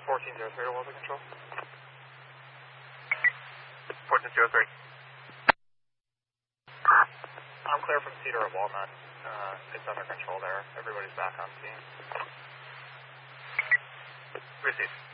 1403 to Walter Control. 1403. I'm clear from Cedar at Walnut. It's under control there. Everybody's back on scene. Received.